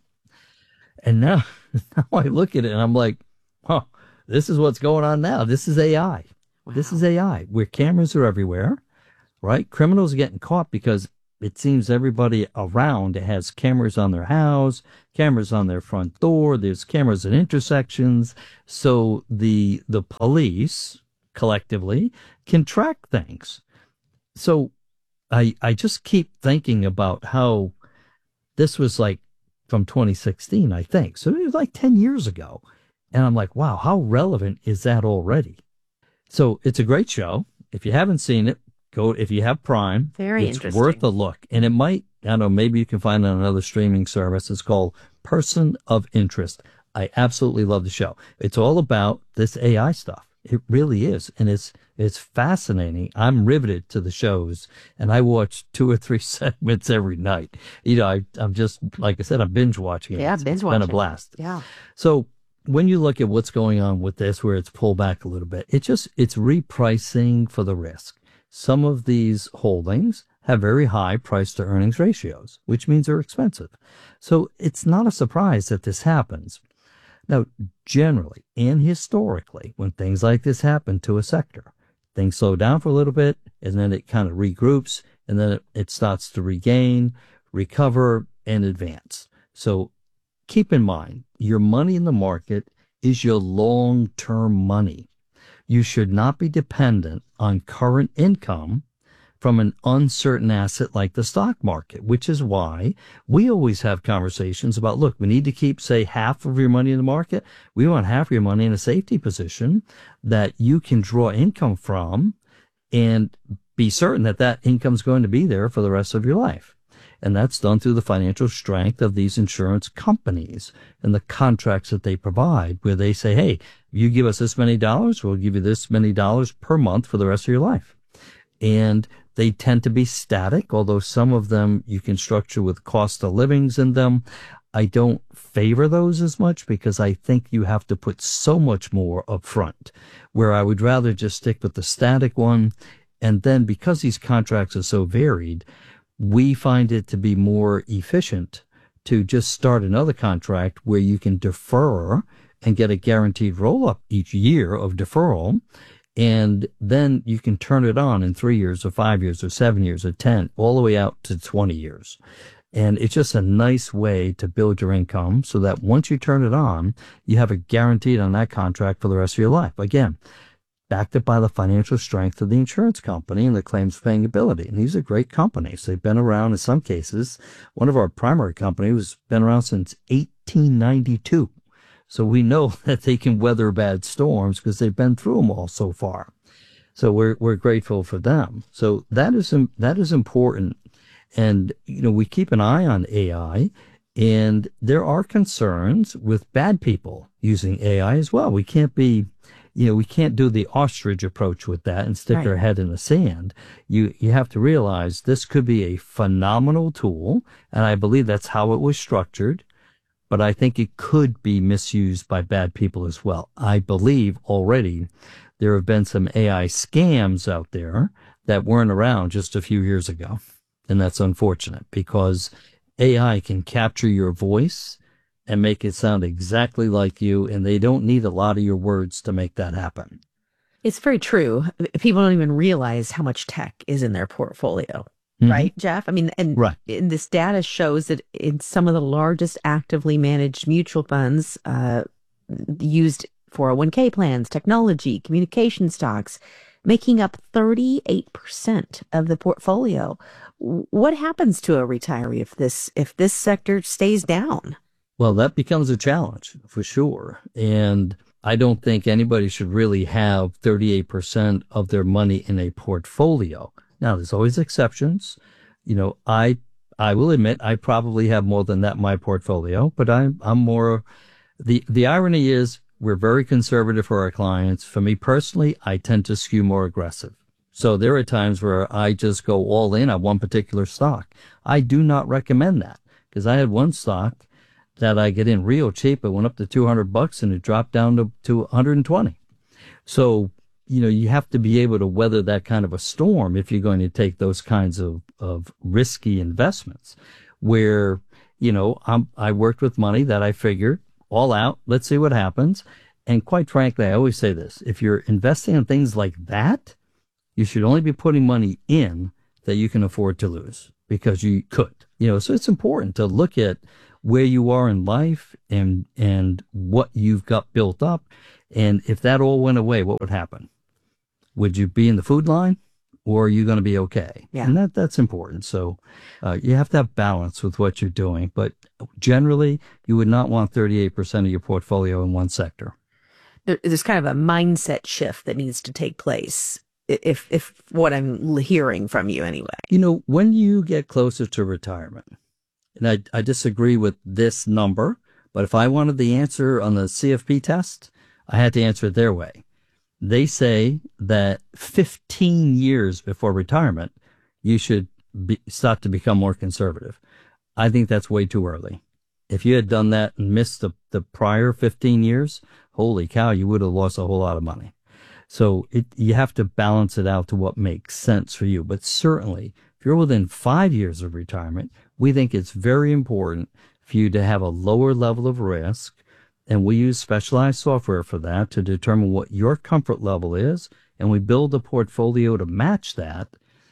And now, now I look at it and I'm like, huh, this is what's going on now. This is A I. Wow. This is A I, where cameras are everywhere, right? Criminals are getting caught because it seems everybody around has cameras on their house, cameras on their front door. There's cameras at intersections. So the the police collectively can track things. So I I just keep thinking about how this was like from twenty sixteen, I think. So it was like ten years ago. And I'm like, wow, how relevant is that already? So it's a great show. If you haven't seen it, go. If you have Prime, very it's interesting. worth a look. And it might, I don't know, maybe you can find it on another streaming service. It's called Person of Interest. I absolutely love the show. It's all about this A I stuff. It really is. And it's it's fascinating. I'm riveted to the shows, and I watch two or three segments every night. You know, I, I'm just, like I said, I'm binge watching it. Yeah, it's, binge it's watching. been a blast. Yeah. So when you look at what's going on with this, where it's pulled back a little bit, it just, it's repricing for the risk. Some of these holdings have very high price to earnings ratios, which means they're expensive. So it's not a surprise that this happens. Now, generally and historically, when things like this happen to a sector, things slow down for a little bit, and then it kind of regroups, and then it, it starts to regain, recover, and advance. So keep in mind, your money in the market is your long-term money. You should not be dependent on current income from an uncertain asset like the stock market, which is why we always have conversations about, look, we need to keep, say, half of your money in the market. We want half of your money in a safety position that you can draw income from and be certain that that income is going to be there for the rest of your life. And that's done through the financial strength of these insurance companies and the contracts that they provide, where they say, hey, you give us this many dollars, we'll give you this many dollars per month for the rest of your life. And they tend to be static, although some of them you can structure with cost of livings in them. I don't favor those as much because I think you have to put so much more up front, where I would rather just stick with the static one. And then because these contracts are so varied, we find it to be more efficient to just start another contract where you can defer and get a guaranteed roll-up each year of deferral. And then you can turn it on in three years or five years or seven years or ten, all the way out to twenty years. And it's just a nice way to build your income so that once you turn it on, you have it guaranteed on that contract for the rest of your life. Again, backed up by the financial strength of the insurance company and the claims paying ability. And these are great companies. They've been around in some cases. One of our primary companies has been around since eighteen ninety-two. So we know that they can weather bad storms because they've been through them all so far. So we're we're grateful for them. So that is that is important. And, you know, we keep an eye on A I, and there are concerns with bad people using A I as well. We can't be, you know, we can't do the ostrich approach with that and stick right. our head in the sand. You you have to realize this could be a phenomenal tool, and I believe that's how it was structured. But I think it could be misused by bad people as well. I believe already there have been some A I scams out there that weren't around just a few years ago. And that's unfortunate because A I can capture your voice and make it sound exactly like you, and they don't need a lot of your words to make that happen. It's very true. People don't even realize how much tech is in their portfolio. Mm-hmm. Right, Jeff? I mean, and right. in this data shows that in some of the largest actively managed mutual funds uh, used four oh one k plans, technology, communication stocks, making up thirty-eight percent of the portfolio. What happens to a retiree if this if this sector stays down? Well, that becomes a challenge for sure. And I don't think anybody should really have thirty-eight percent of their money in a portfolio. Now, there's always exceptions. You know, I I will admit I probably have more than that in my portfolio, but I'm I'm more. The the irony is we're very conservative for our clients. For me personally, I tend to skew more aggressive. So there are times where I just go all in on one particular stock. I do not recommend that because I had one stock that I get in real cheap. It went up to two hundred bucks and it dropped down to to one hundred twenty. So you know, you have to be able to weather that kind of a storm if you're going to take those kinds of, of risky investments where, you know, I'm, I worked with money that I figured all out. Let's see what happens. And quite frankly, I always say this, if you're investing in things like that, you should only be putting money in that you can afford to lose because you could, you know, so it's important to look at where you are in life and, and what you've got built up. And if that all went away, what would happen? Would you be in the food line or are you going to be okay? Yeah. And that, that's important. So, uh, you have to have balance with what you're doing, but generally you would not want thirty-eight percent of your portfolio in one sector. There's kind of a mindset shift that needs to take place, if if what I'm hearing from you anyway. You know, when you get closer to retirement, and I, I disagree with this number, but if I wanted the answer on the C F P test, I had to answer it their way. They say that fifteen years before retirement, you should be, start to become more conservative. I think that's way too early. If you had done that and missed the, the prior fifteen years, holy cow, you would have lost a whole lot of money. So it, you have to balance it out to what makes sense for you. But certainly, if you're within five years of retirement, we think it's very important for you to have a lower level of risk. And we use specialized software for that to determine what your comfort level is. And we build a portfolio to match that.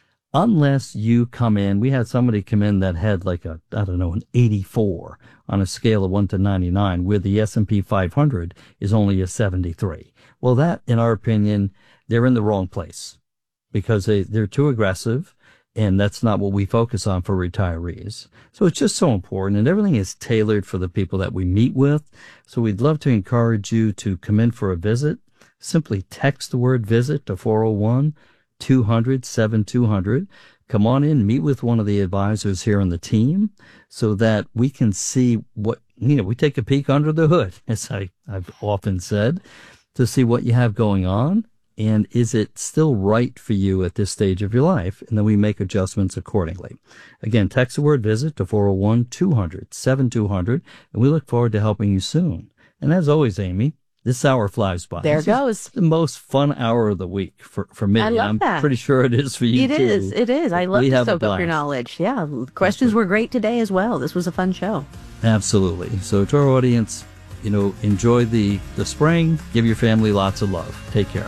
Unless you come in, we had somebody come in that had like a, I don't know, an eighty-four on a scale of one to ninety-nine, where the S and P five hundred is only a seventy-three. Well, that, in our opinion, they're in the wrong place because they, they're too aggressive, and that's not what we focus on for retirees. So it's just so important, and everything is tailored for the people that we meet with. So we'd love to encourage you to come in for a visit. Simply text the word visit to four oh one, two hundred, seventy-two hundred. Come on in, meet with one of the advisors here on the team so that we can see what, you know, we take a peek under the hood, as I, I've often said, to see what you have going on. And is it still right for you at this stage of your life? And then we make adjustments accordingly. Again, text the word visit to four oh one, two hundred, seventy-two hundred. And we look forward to helping you soon. And as always, Amy, this hour flies by. There this goes. the most fun hour of the week for, for me. I love I'm that. pretty sure it is for you It too. is. It is. I love We to have a soak up your blast. knowledge. Yeah. Questions were great today as well. This was a fun show. Absolutely. So to our audience, you know, enjoy the, the spring. Give your family lots of love. Take care.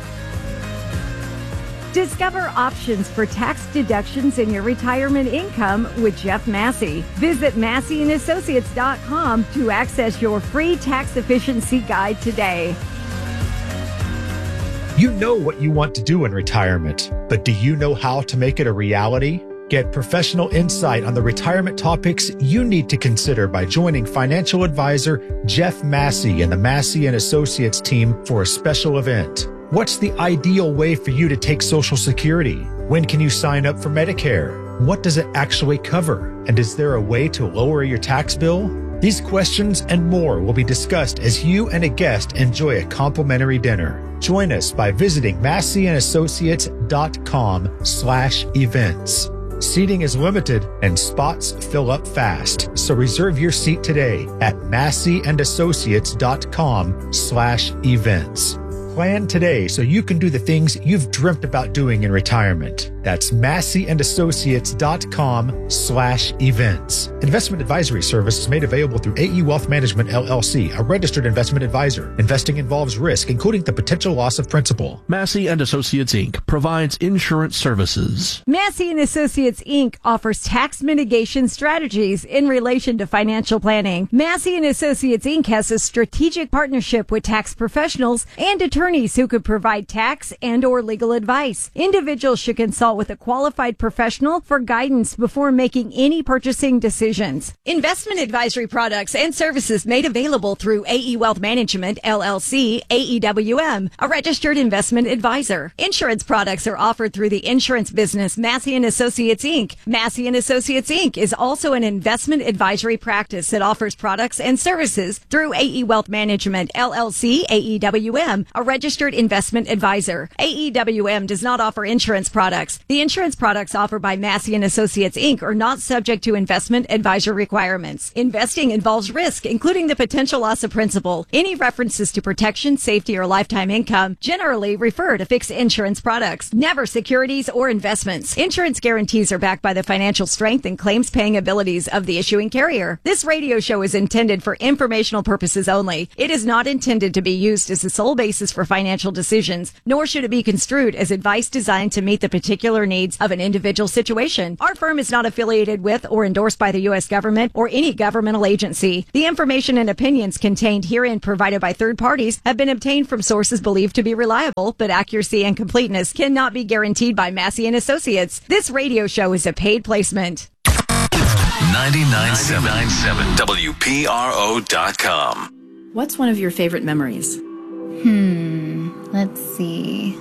Discover options for tax deductions in your retirement income with Jeff Massey. Visit Massey and Associates dot com to access your free tax efficiency guide today. You know what you want to do in retirement, but do you know how to make it a reality? Get professional insight on the retirement topics you need to consider by joining financial advisor Jeff Massey and the Massey and Associates team for a special event. What's the ideal way for you to take Social Security? When can you sign up for Medicare? What does it actually cover? And is there a way to lower your tax bill? These questions and more will be discussed as you and a guest enjoy a complimentary dinner. Join us by visiting Massey and Associates dot com slash events. Seating is limited and spots fill up fast. So reserve your seat today at Massey and Associates dot com slash events. Plan today so you can do the things you've dreamt about doing in retirement. That's Massey and Associates dot com slash events. Investment advisory service is made available through A E Wealth Management, L L C, a registered investment advisor. Investing involves risk, including the potential loss of principal. Massey and Associates, Incorporated provides insurance services. Massey and Associates, Incorporated offers tax mitigation strategies in relation to financial planning. Massey and Associates, Incorporated has a strategic partnership with tax professionals and attorneys who could provide tax and or legal advice. Individuals should consult with a qualified professional for guidance before making any purchasing decisions. Investment advisory products and services made available through A E Wealth Management, L L C, A E W M, a registered investment advisor. Insurance products are offered through the insurance business Massey and Associates, Incorporated. Massey and Associates, Incorporated is also an investment advisory practice that offers products and services through A E Wealth Management, L L C, A E W M, a registered investment advisor. A E W M does not offer insurance products. The insurance products offered by Massey and Associates, Incorporated are not subject to investment advisor requirements. Investing involves risk, including the potential loss of principal. Any references to protection, safety, or lifetime income generally refer to fixed insurance products, never securities or investments. Insurance guarantees are backed by the financial strength and claims paying abilities of the issuing carrier. This radio show is intended for informational purposes only. It is not intended to be used as the sole basis for financial decisions, nor should it be construed as advice designed to meet the particular needs of an individual situation. Our firm is not affiliated with or endorsed by the U S government or any governmental agency. The information and opinions contained herein provided by third parties have been obtained from sources believed to be reliable, but accuracy and completeness cannot be guaranteed by Massey and Associates. This radio show is a paid placement. ninety-nine point seven W P R O dot com. What's one of your favorite memories? Hmm, let's see.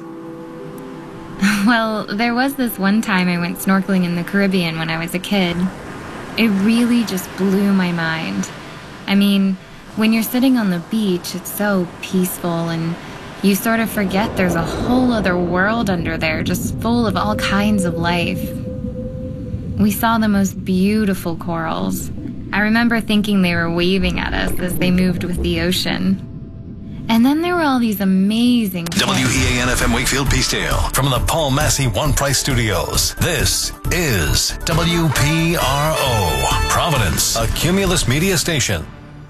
Well, there was this one time I went snorkeling in the Caribbean when I was a kid. It really just blew my mind. I mean, when you're sitting on the beach, it's so peaceful and you sort of forget there's a whole other world under there just full of all kinds of life. We saw the most beautiful corals. I remember thinking they were waving at us as they moved with the ocean. And then there were all these amazing... W E A N F M Wakefield Peacedale from the Paul Massey One Price Studios. This is W P R O, Providence, a Cumulus Media station.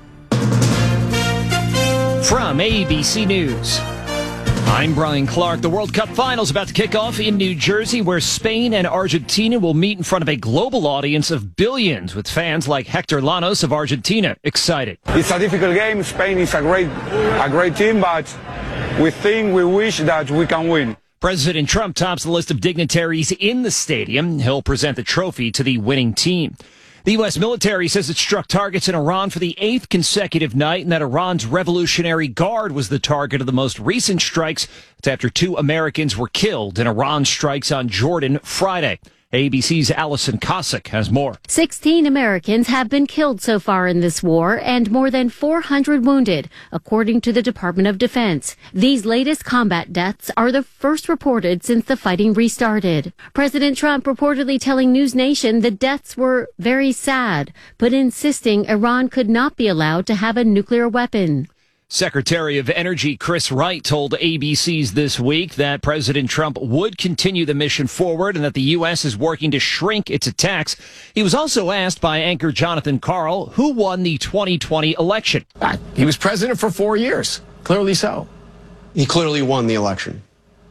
From A B C News, I'm Brian Clark. The World Cup Finals about to kick off in New Jersey, where Spain and Argentina will meet in front of a global audience of billions, with fans like Hector Llanos of Argentina excited. It's a difficult game. Spain is a great, a great team, but we think, we wish that we can win. President Trump tops the list of dignitaries in the stadium. He'll present the trophy to the winning team. The U S military says it struck targets in Iran for the eighth consecutive night, and that Iran's Revolutionary Guard was the target of the most recent strikes. It's after two Americans were killed in Iran strikes on Jordan Friday. A B C's Allison Cossack has more. sixteen Americans have been killed so far in this war and more than four hundred wounded, according to the Department of Defense. These latest combat deaths are the first reported since the fighting restarted. President Trump reportedly telling News Nation the deaths were very sad, but insisting Iran could not be allowed to have a nuclear weapon. Secretary of Energy Chris Wright told A B C's This Week that President Trump would continue the mission forward and that the U S is working to shrink its attacks. He was also asked by anchor Jonathan Karl who won the twenty twenty election. Uh, he was president for four years. Clearly so. He clearly won the election.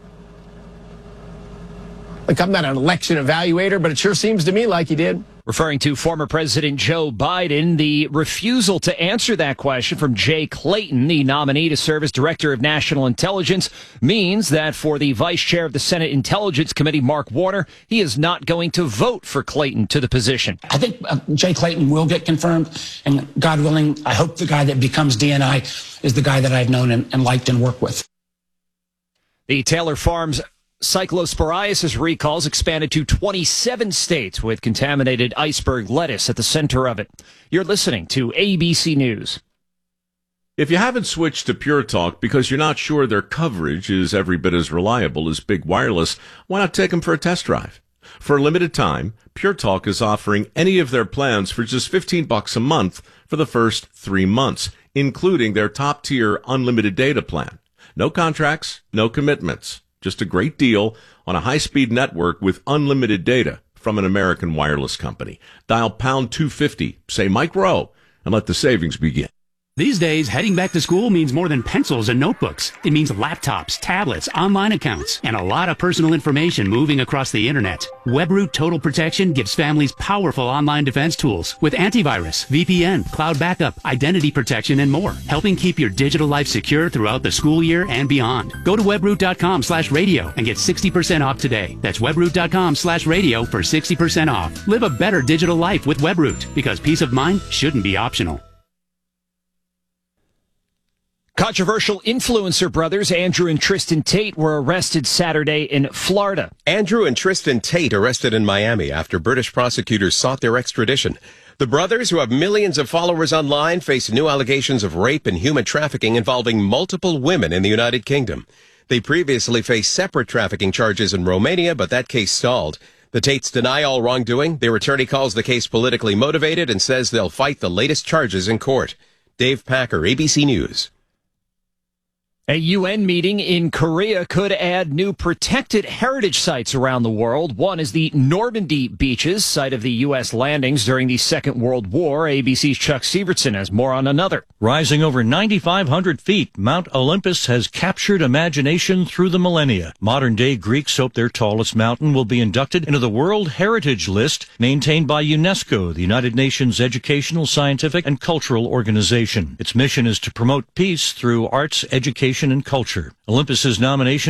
Look, I'm not an election evaluator, but it sure seems to me like he did. Referring to former President Joe Biden, the refusal to answer that question from Jay Clayton, the nominee to serve as Director of National Intelligence, means that for the Vice Chair of the Senate Intelligence Committee, Mark Warner, he is not going to vote for Clayton to the position. I think uh, Jay Clayton will get confirmed, and God willing, I hope the guy that becomes D N I is the guy that I've known and, and liked and worked with. The Taylor Farms cyclosporiasis recalls expanded to twenty-seven states with contaminated iceberg lettuce at the center of it. You're listening to A B C News. If you haven't switched to Pure Talk because you're not sure their coverage is every bit as reliable as Big Wireless, why not take them for a test drive? For a limited time, Pure Talk is offering any of their plans for just fifteen bucks a month for the first three months, including their top-tier unlimited data plan. No contracts, no commitments. Just a great deal on a high-speed network with unlimited data from an American wireless company. Dial pound two fifty, say Mike Rowe, and let the savings begin. These days, heading back to school means more than pencils and notebooks. It means laptops, tablets, online accounts, and a lot of personal information moving across the internet. WebRoot Total Protection gives families powerful online defense tools with antivirus, V P N, cloud backup, identity protection, and more, helping keep your digital life secure throughout the school year and beyond. Go to webroot.com slash radio and get sixty percent off today. That's webroot.com slash radio for sixty percent off. Live a better digital life with WebRoot, because peace of mind shouldn't be optional. Controversial influencer brothers Andrew and Tristan Tate were arrested Saturday in Florida. Andrew and Tristan Tate arrested in Miami after British prosecutors sought their extradition. The brothers, who have millions of followers online, face new allegations of rape and human trafficking involving multiple women in the United Kingdom. They previously faced separate trafficking charges in Romania, but that case stalled. The Tates deny all wrongdoing. Their attorney calls the case politically motivated and says they'll fight the latest charges in court. Dave Packer, A B C News. A U N meeting in Korea could add new protected heritage sites around the world. One is the Normandy beaches, site of the U S landings during the Second World War. A B C's Chuck Sievertson has more on another. Rising over ninety-five hundred feet, Mount Olympus has captured imagination through the millennia. Modern-day Greeks hope their tallest mountain will be inducted into the World Heritage List, maintained by UNESCO, the United Nations educational, scientific, and cultural organization. Its mission is to promote peace through arts, education, and culture. Olympus's nomination